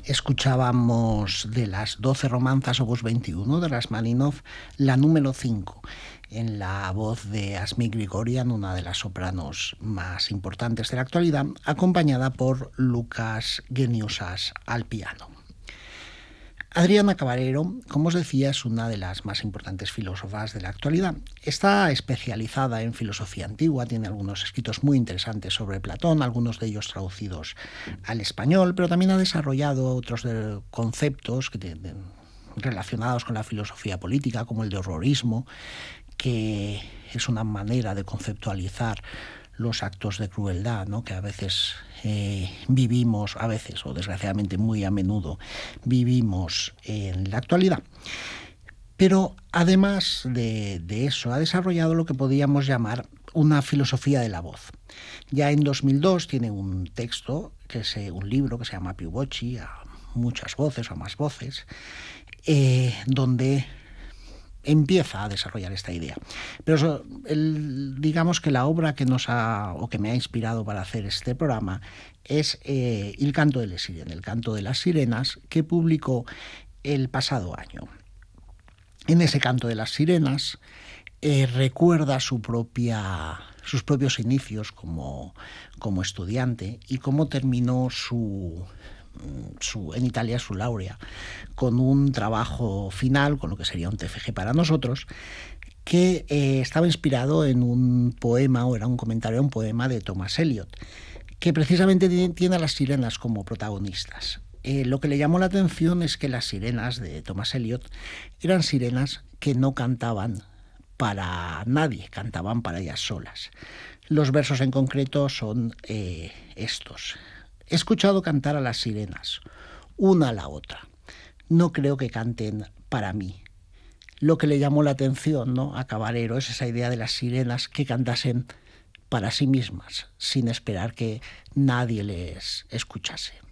Escuchábamos de las 12 romanzas opus 21 de Rachmaninoff, la número 5, en la voz de Asmik Grigorian, una de las sopranos más importantes de la actualidad, acompañada por Lucas Geniusas al piano. Adriana Cabarero, como os decía, es una de las más importantes filósofas de la actualidad. Está especializada en filosofía antigua, tiene algunos escritos muy interesantes sobre Platón, algunos de ellos traducidos al español, pero también ha desarrollado otros conceptos relacionados con la filosofía política, como el de horrorismo, que es una manera de conceptualizar los actos de crueldad, ¿no?, que a veces vivimos, a veces o desgraciadamente muy a menudo vivimos en la actualidad. Pero además de eso, ha desarrollado lo que podríamos llamar una filosofía de la voz. Ya en 2002 tiene un texto, un libro que se llama Più Voci, a muchas voces o más voces, donde empieza a desarrollar esta idea. Pero digamos que la obra que me ha inspirado para hacer este programa es El canto de les Sirene, el canto de las sirenas, que publicó el pasado año. En ese canto de las sirenas recuerda sus propios inicios como estudiante y cómo terminó en Italia su laurea, con un trabajo final, con lo que sería un TFG para nosotros, que estaba inspirado en un poema, o era un comentario a un poema de Thomas Eliot, que precisamente tiene a las sirenas como protagonistas. Lo que le llamó la atención es que las sirenas de Thomas Eliot eran sirenas que no cantaban para nadie, cantaban para ellas solas. Los versos en concreto son estos. He escuchado cantar a las sirenas, una a la otra. No creo que canten para mí. Lo que le llamó la atención, ¿no?, a Cabarero es esa idea de las sirenas que cantasen para sí mismas, sin esperar que nadie les escuchase.